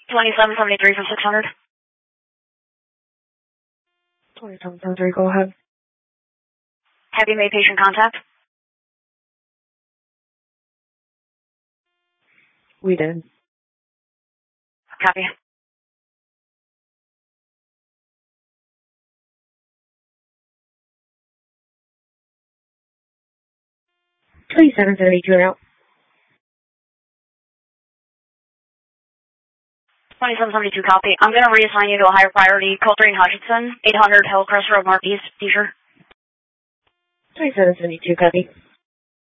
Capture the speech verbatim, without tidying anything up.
twenty-seven seventy-three from six hundred. twenty-seven seventy-three, go ahead. Have you made patient contact? We did. Copy. twenty-seven seventy-two out. twenty-seven seventy-two, copy. I'm going to reassign you to a higher priority. Coltrane Hutchinson, eight hundred Hillcrest Road Northeast, T-shirt. twenty-seven seventy-two, copy.